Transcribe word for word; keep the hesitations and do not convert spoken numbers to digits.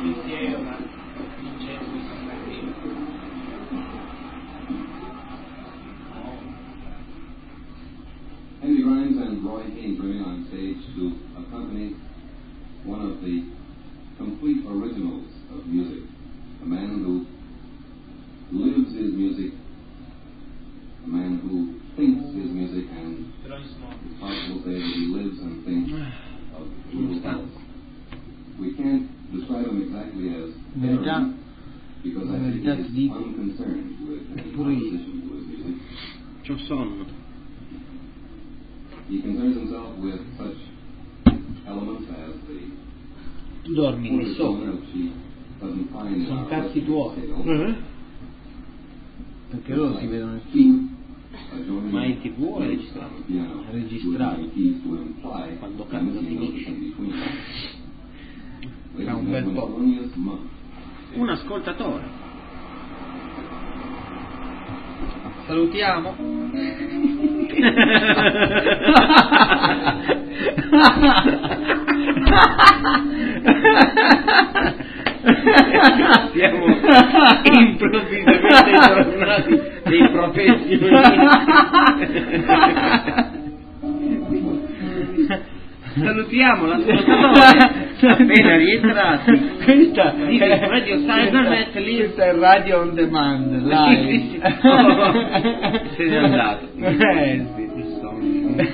pensiero, ma Vincenzo mi sembra che Henry Grimes and Roy Haynes bring on stage to accompany one of the complete originals of music, a man who lives his music, a man who thinks his music, and it's possible to say that he lives and thinks of little else. We can't describe him exactly as verità, because I think verità he ti is dico, unconcerned with any pure io opposition to his music. c'ho sonno. He concerns himself with such elements as the Tu dormi lì sopra, sono cazzi tuoi, uh-huh. perché loro si vedono il film, ma in tv è registrato, è registrato, quando canta di finisce. Tra un bel po'. Un ascoltatore. Salutiamo. Siamo improvvisamente tornati dei professionisti. Salutiamo l'ascoltatore appena rientrati. Questa di Radio Cybernet, lì questa è Radio On Demand live. Se n'è andato. Eh sì,